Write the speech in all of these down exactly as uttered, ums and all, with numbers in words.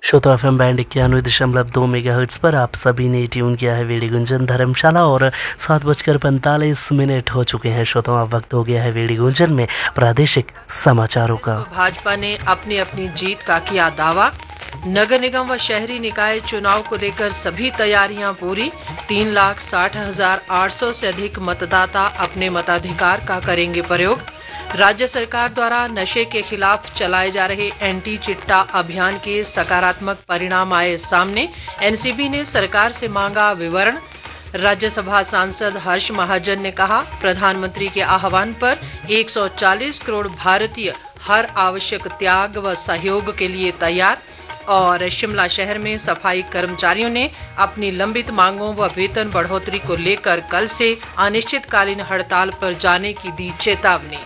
श्रोता F M band इक्यानवे दशमलव दो मेगा हर्ट्स पर आप सभी ने ट्यून किया है वेड़ी गुंजन धर्मशाला और सात बजकर पैंतालीस मिनट हो चुके हैं। श्रोताओं अब वक्त हो गया है वेड़ी गुंजन में प्रादेशिक समाचारों का। भाजपा ने अपनी अपनी जीत का किया दावा। नगर निगम व शहरी निकाय चुनाव को लेकर सभी तैयारियां पूरी। तीन लाख साठ हजार आठ सौ से अधिक मतदाता अपने मताधिकार का करेंगे प्रयोग। राज्य सरकार द्वारा नशे के खिलाफ चलाए जा रहे एंटी चिट्टा अभियान के सकारात्मक परिणाम आए सामने। एन सी बी ने सरकार से मांगा विवरण। राज्यसभा सांसद हर्ष महाजन ने कहा, प्रधानमंत्री के आह्वान पर एक सौ चालीस करोड़ भारतीय हर आवश्यक त्याग व सहयोग के लिए तैयार। और शिमला शहर में सफाई कर्मचारियों ने अपनी लंबित मांगों व वेतन बढ़ोतरी को लेकर कल से अनिश्चितकालीन हड़ताल पर जाने की दी चेतावनी।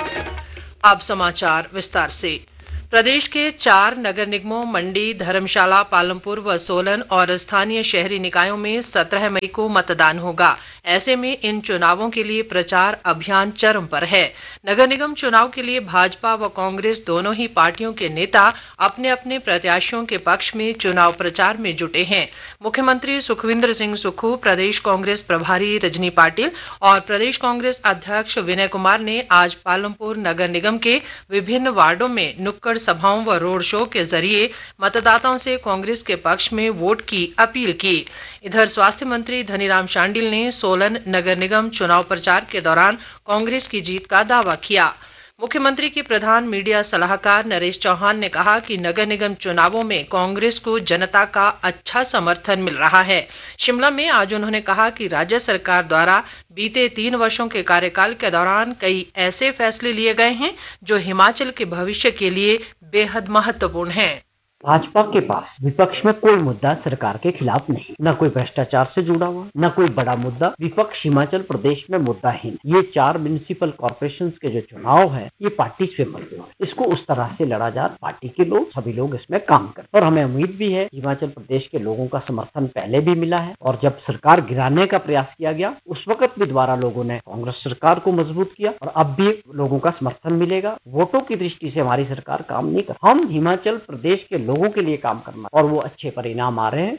अब समाचार विस्तार से। प्रदेश के चार नगर निगमों मंडी, धर्मशाला, पालमपुर व सोलन और स्थानीय शहरी निकायों में सत्रह मई को मतदान होगा। ऐसे में इन चुनावों के लिए प्रचार अभियान चरम पर है। नगर निगम चुनाव के लिए भाजपा व कांग्रेस दोनों ही पार्टियों के नेता अपने अपने प्रत्याशियों के पक्ष में चुनाव प्रचार में जुटे हैं। मुख्यमंत्री सुखविंदर सिंह सुक्खू, प्रदेश कांग्रेस प्रभारी रजनी पाटिल और प्रदेश कांग्रेस अध्यक्ष विनय कुमार ने आज पालमपुर नगर निगम के विभिन्न वार्डों में नुक्कड़ सभाओं व रोड शो के जरिए मतदाताओं से कांग्रेस के पक्ष में वोट की अपील की। इधर स्वास्थ्य मंत्री धनीराम शांडिल ने सोलन नगर निगम चुनाव प्रचार के दौरान कांग्रेस की जीत का दावा किया। मुख्यमंत्री के प्रधान मीडिया सलाहकार नरेश चौहान ने कहा कि नगर निगम चुनावों में कांग्रेस को जनता का अच्छा समर्थन मिल रहा है। शिमला में आज उन्होंने कहा कि राज्य सरकार द्वारा बीते तीन वर्षों के कार्यकाल के दौरान कई ऐसे फैसले लिए गए हैं जो हिमाचल के भविष्य के लिए बेहद महत्वपूर्ण हैं। भाजपा के पास विपक्ष में कोई मुद्दा सरकार के खिलाफ नहीं, न कोई भ्रष्टाचार से जुड़ा हुआ, न कोई बड़ा मुद्दा। विपक्ष हिमाचल प्रदेश में मुद्दाहीन। ये चार म्युनिसिपल कॉर्पोरेशन के जो चुनाव है ये पार्टी से मजबूत है, इसको उस तरह से लड़ा जा। पार्टी के लोग सभी लोग इसमें काम करते और हमें उम्मीद भी है हिमाचल प्रदेश के लोगों का समर्थन पहले भी मिला है और जब सरकार गिराने का प्रयास किया गया उस वक्त भी द्वारा लोगों ने कांग्रेस सरकार को मजबूत किया और अब भी लोगों का समर्थन मिलेगा। वोटों की दृष्टि से हमारी सरकार काम नहीं कर, हम हिमाचल प्रदेश के लोगों के लिए काम करना और वो अच्छे परिणाम आ रहे हैं।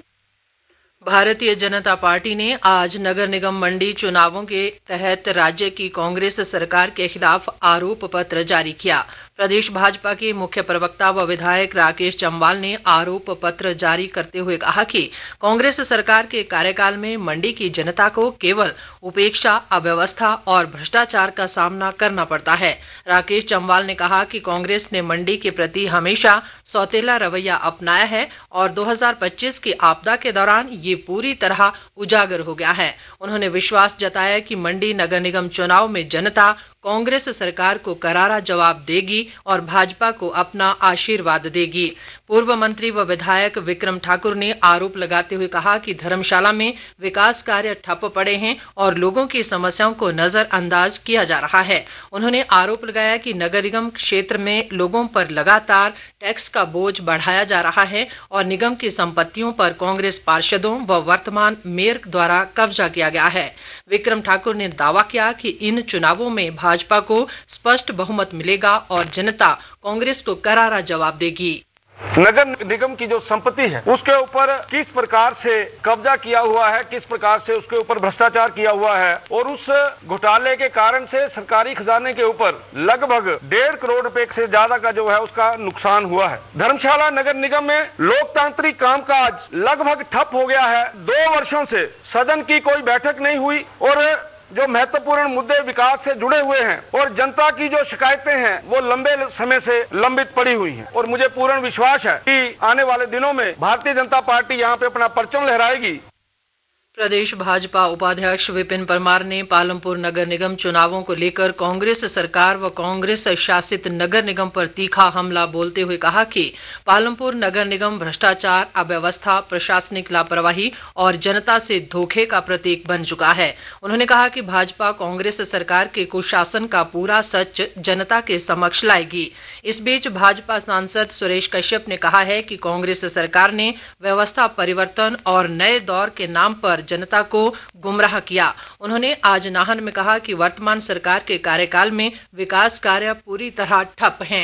भारतीय जनता पार्टी ने आज नगर निगम मंडी चुनावों के तहत राज्य की कांग्रेस सरकार के खिलाफ आरोप पत्र जारी किया। प्रदेश भाजपा के मुख्य प्रवक्ता व विधायक राकेश जम्वाल ने आरोप पत्र जारी करते हुए कहा कि कांग्रेस सरकार के कार्यकाल में मंडी की जनता को केवल उपेक्षा, अव्यवस्था और भ्रष्टाचार का सामना करना पड़ता है। राकेश जम्वाल ने कहा कि कांग्रेस ने मंडी के प्रति हमेशा सौतेला रवैया अपनाया है और दो हज़ार पच्चीस की आपदा के दौरान ये पूरी तरह उजागर हो गया है। उन्होंने विश्वास जताया कि मंडी नगर निगम चुनाव में जनता कांग्रेस सरकार को करारा जवाब देगी और भाजपा को अपना आशीर्वाद देगी। पूर्व मंत्री व विधायक विक्रम ठाकुर ने आरोप लगाते हुए कहा कि धर्मशाला में विकास कार्य ठप पड़े हैं और लोगों की समस्याओं को नजरअंदाज किया जा रहा है। उन्होंने आरोप लगाया कि नगर निगम क्षेत्र में लोगों पर लगातार टैक्स का बोझ बढ़ाया जा रहा है और निगम की संपत्तियों पर कांग्रेस पार्षदों व वर्तमान मेयर द्वारा कब्जा किया गया है। विक्रम ठाकुर ने दावा किया कि इन चुनावों में भाजपा को स्पष्ट बहुमत मिलेगा और जनता कांग्रेस को करारा जवाब देगी। नगर निगम की जो संपत्ति है उसके ऊपर किस प्रकार से कब्जा किया हुआ है, किस प्रकार से उसके ऊपर भ्रष्टाचार किया हुआ है और उस घोटाले के कारण से सरकारी खजाने के ऊपर लगभग डेढ़ करोड़ रुपए से ज्यादा का जो है उसका नुकसान हुआ है। धर्मशाला नगर निगम में लोकतांत्रिक कामकाज लगभग ठप हो गया है। दो वर्षों से सदन की कोई बैठक नहीं हुई और जो महत्वपूर्ण मुद्दे विकास से जुड़े हुए हैं और जनता की जो शिकायतें हैं वो लंबे समय से लंबित पड़ी हुई हैं और मुझे पूर्ण विश्वास है कि आने वाले दिनों में भारतीय जनता पार्टी यहां पे अपना परचम लहराएगी। प्रदेश भाजपा उपाध्यक्ष विपिन परमार ने पालमपुर नगर निगम चुनावों को लेकर कांग्रेस सरकार व कांग्रेस शासित नगर निगम पर तीखा हमला बोलते हुए कहा कि पालमपुर नगर निगम भ्रष्टाचार, अव्यवस्था, प्रशासनिक लापरवाही और जनता से धोखे का प्रतीक बन चुका है। उन्होंने कहा कि भाजपा कांग्रेस सरकार के कुशासन का पूरा सच जनता के समक्ष लाएगी। इस बीच भाजपा सांसद सुरेश कश्यप ने कहा है कि कांग्रेस सरकार ने व्यवस्था परिवर्तन और नए दौर के नाम पर जनता को गुमराह किया। उन्होंने आज नाहन में कहा कि वर्तमान सरकार के कार्यकाल में विकास कार्य पूरी तरह ठप हैं।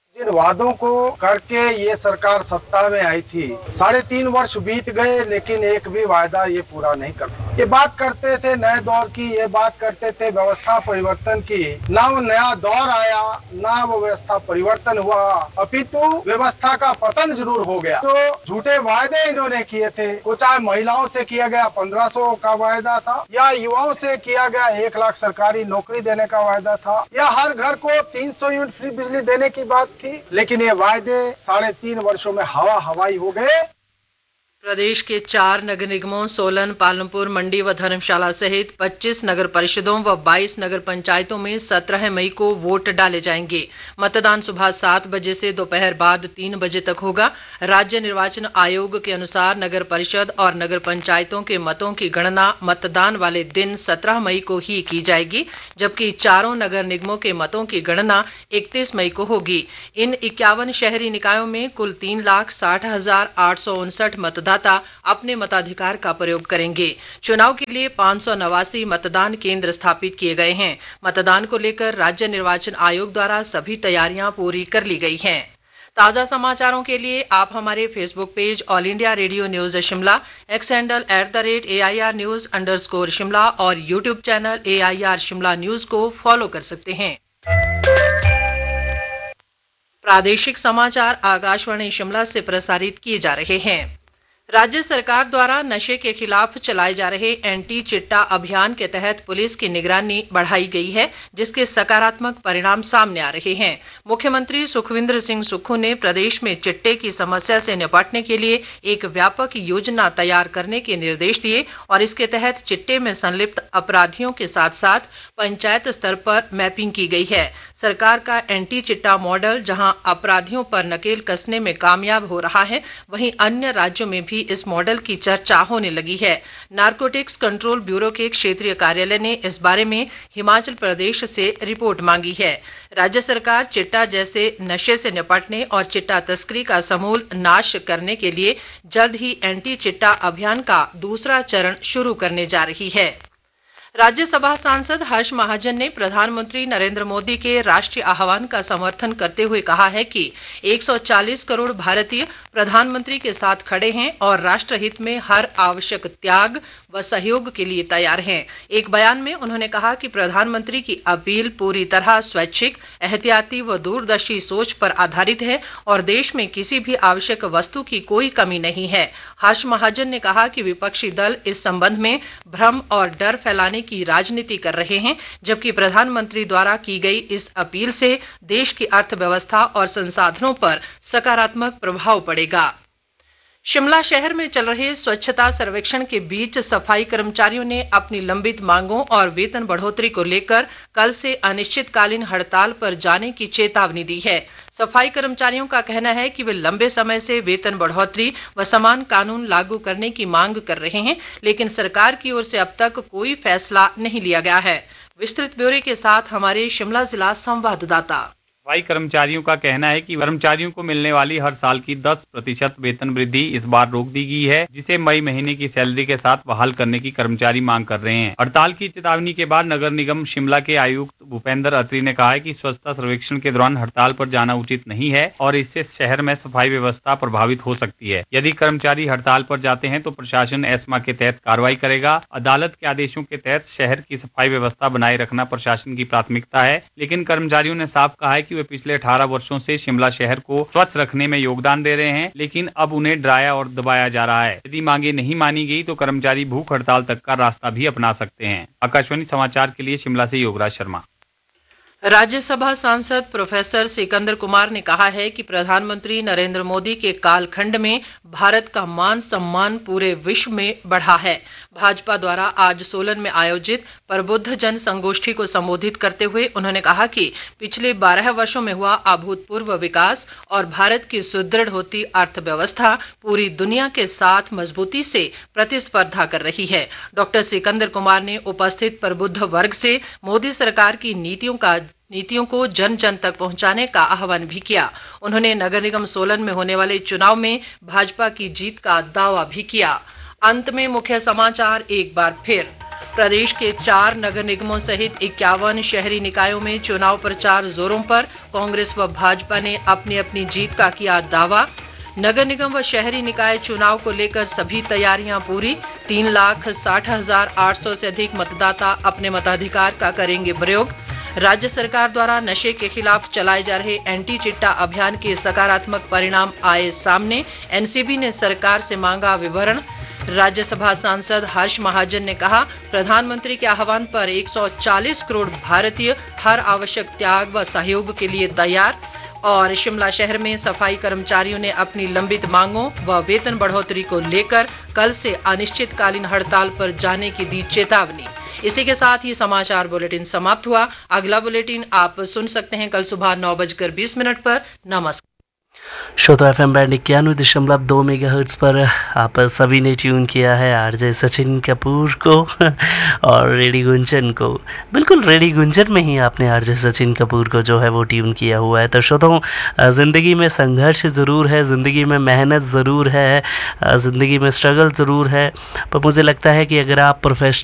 जिन वादों को करके ये सरकार सत्ता में आई थी, साढ़े तीन वर्ष बीत गए लेकिन एक भी वायदा ये पूरा नहीं कर पाए। ये बात करते थे नए दौर की, ये बात करते थे व्यवस्था परिवर्तन की, ना वो नया दौर आया ना वो व्यवस्था परिवर्तन हुआ, अपितु व्यवस्था का पतन जरूर हो गया। तो झूठे वायदे इन्होंने किए थे, वो चाहे महिलाओं से किया गया पंद्रह सौ का वायदा था, या युवाओं से किया गया एक लाख सरकारी नौकरी देने का वायदा था, या हर घर को तीन सौ यूनिट फ्री बिजली देने की बात थी, लेकिन ये वायदे साढ़े तीन वर्षों में हवा हवाई हो गए। प्रदेश के चार नगर निगमों सोलन, पालमपुर, मंडी व धर्मशाला सहित पच्चीस नगर परिषदों व बाईस नगर पंचायतों में सत्रह मई को वोट डाले जाएंगे। मतदान सुबह सात बजे से दोपहर बाद तीन बजे तक होगा। राज्य निर्वाचन आयोग के अनुसार नगर परिषद और नगर पंचायतों के मतों की गणना मतदान वाले दिन सत्रह मई को ही की जाएगी, जबकि चारों नगर निगमों के मतों की गणना इकतीस मई को होगी। इन इक्यावन शहरी निकायों में कुल तीन लाख साठ हजार आठ सौ उनसठ मतदाता अपने मताधिकार का प्रयोग करेंगे। चुनाव के लिए पाँच सौ नवासी मतदान केंद्र स्थापित किए गए हैं। मतदान को लेकर राज्य निर्वाचन आयोग द्वारा सभी तैयारियां पूरी कर ली गई हैं। ताजा समाचारों के लिए आप हमारे Facebook page all India radio news Shimla, x handle at the rate A I R news underscore Shimla और YouTube channel A I R Shimla news को फॉलो कर सकते हैं। प्रादेशिक समाचार आकाशवाणी शिमला से प्रसारित किए जा रहे हैं। राज्य सरकार द्वारा नशे के खिलाफ चलाए जा रहे एंटी चिट्टा अभियान के तहत पुलिस की निगरानी बढ़ाई गई है, जिसके सकारात्मक परिणाम सामने आ रहे हैं। मुख्यमंत्री सुखविंदर सिंह सुक्खू ने प्रदेश में चिट्टे की समस्या से निपटने के लिए एक व्यापक योजना तैयार करने के निर्देश दिए और इसके तहत चिट्टे में संलिप्त अपराधियों के साथ साथ पंचायत स्तर पर मैपिंग की गई है। सरकार का एंटी चिट्टा मॉडल जहां अपराधियों पर नकेल कसने में कामयाब हो रहा है, वहीं अन्य राज्यों में भी इस मॉडल की चर्चा होने लगी है। नारकोटिक्स कंट्रोल ब्यूरो के क्षेत्रीय कार्यालय ने इस बारे में हिमाचल प्रदेश से रिपोर्ट मांगी है। राज्य सरकार चिट्टा जैसे नशे से निपटने और चिट्टा तस्करी का समूल नाश करने के लिए जल्द ही एंटी चिट्टा अभियान का दूसरा चरण शुरू करने जा रही है। राज्यसभा सांसद हर्ष महाजन ने प्रधानमंत्री नरेंद्र मोदी के राष्ट्रीय आह्वान का समर्थन करते हुए कहा है कि एक सौ चालीस करोड़ भारतीय प्रधानमंत्री के साथ खड़े हैं और राष्ट्रहित में हर आवश्यक त्याग व सहयोग के लिए तैयार हैं। एक बयान में उन्होंने कहा कि प्रधानमंत्री की अपील पूरी तरह स्वैच्छिक, एहतियाती व दूरदर्शी सोच पर आधारित है और देश में किसी भी आवश्यक वस्तु की कोई कमी नहीं है। हर्ष महाजन ने कहा कि विपक्षी दल इस संबंध में भ्रम और डर फैलाने की राजनीति कर रहे हैं, जबकि प्रधानमंत्री द्वारा की गई इस अपील से देश की अर्थव्यवस्था और संसाधनों पर सकारात्मक प्रभाव पड़ेगा। शिमला शहर में चल रहे स्वच्छता सर्वेक्षण के बीच सफाई कर्मचारियों ने अपनी लंबित मांगों और वेतन बढ़ोतरी को लेकर कल से अनिश्चितकालीन हड़ताल पर जाने की चेतावनी दी है। सफाई कर्मचारियों का कहना है कि वे लंबे समय से वेतन बढ़ोतरी व समान कानून लागू करने की मांग कर रहे हैं, लेकिन सरकार की ओर से अब तक कोई फैसला नहीं लिया गया है। विस्तृत ब्यौरे के साथ हमारे शिमला जिला संवाददाता। सफाई कर्मचारियों का कहना है कि कर्मचारियों को मिलने वाली हर साल की दस प्रतिशत वेतन वृद्धि इस बार रोक दी गई है, जिसे मई महीने की सैलरी के साथ बहाल करने की कर्मचारी मांग कर रहे हैं। हड़ताल की चेतावनी के बाद नगर निगम शिमला के आयुक्त भूपेंद्र अत्री ने कहा है कि स्वच्छता सर्वेक्षण के दौरान हड़ताल पर जाना उचित नहीं है और इससे शहर में सफाई व्यवस्था प्रभावित हो सकती है। यदि कर्मचारी हड़ताल पर जाते हैं तो प्रशासन एस्मा के तहत कार्रवाई करेगा। अदालत के आदेशों के तहत शहर की सफाई व्यवस्था बनाए रखना प्रशासन की प्राथमिकता है, लेकिन कर्मचारियों ने साफ कहा है कि वे पिछले अठारह वर्षों से शिमला शहर को स्वच्छ रखने में योगदान दे रहे हैं, लेकिन अब उन्हें डराया और दबाया जा रहा है। यदि मांगे नहीं मानी गई तो कर्मचारी भूख हड़ताल तक का रास्ता भी अपना सकते हैं। आकाशवाणी समाचार के लिए शिमला से योगराज शर्मा। राज्यसभा सांसद प्रोफेसर सिकंदर कुमार ने कहा है कि प्रधानमंत्री नरेंद्र मोदी के कालखंड में भारत का मान सम्मान पूरे विश्व में बढ़ा है। भाजपा द्वारा आज सोलन में आयोजित प्रबुद्ध जन संगोष्ठी को संबोधित करते हुए उन्होंने कहा कि पिछले बारह वर्षों में हुआ अभूतपूर्व विकास और भारत की सुदृढ़ होती अर्थव्यवस्था पूरी दुनिया के साथ मजबूती से प्रतिस्पर्धा कर रही है। डॉक्टर सिकंदर कुमार ने उपस्थित प्रबुद्ध वर्ग से मोदी सरकार की नीतियों का नीतियों को जन जन तक पहुंचाने का आह्वान भी किया। उन्होंने नगर निगम सोलन में होने वाले चुनाव में भाजपा की जीत का दावा भी किया। अंत में मुख्य समाचार एक बार फिर। प्रदेश के चार नगर निगमों सहित इक्यावन शहरी निकायों में चुनाव प्रचार जोरों पर। कांग्रेस व भाजपा ने अपनी अपनी जीत का किया दावा। नगर निगम व शहरी निकाय चुनाव को लेकर सभी तैयारियां पूरी। तीन लाख साठ हजार आठ सौ से अधिक मतदाता अपने मताधिकार का करेंगे प्रयोग। राज्य सरकार द्वारा नशे के खिलाफ चलाए जा रहे एंटी चिट्टा अभियान के सकारात्मक परिणाम आए सामने। एनसीबी ने सरकार से मांगा विवरण। राज्यसभा सांसद हर्ष महाजन ने कहा, प्रधानमंत्री के आह्वान पर एक सौ चालीस करोड़ भारतीय हर आवश्यक त्याग व सहयोग के लिए तैयार। और शिमला शहर में सफाई कर्मचारियों ने अपनी लंबित मांगों व वेतन बढ़ोतरी को लेकर कल से अनिश्चितकालीन हड़ताल पर जाने की दी चेतावनी। इसी के साथ ही समाचार बुलेटिन समाप्त हुआ। अगला बुलेटिन आप सुन सकते हैं कल सुबह नौ बजकर बीस मिनट पर। नमस्कार। श्रोता एफ एम बैंड इक्यानवे दशमलव दो मेगा हर्ट्स पर आप सभी ने ट्यून किया है आरजे सचिन कपूर को और रेडी गुंजन को। बिल्कुल रेडी गुंजन में ही आपने आरजे सचिन कपूर को जो है वो ट्यून किया हुआ है। तो श्रोताओं, ज़िंदगी में संघर्ष ज़रूर है, ज़िंदगी में मेहनत ज़रूर है, ज़िंदगी में स्ट्रगल ज़रूर है, पर मुझे लगता है कि अगर आप प्रोफेशनल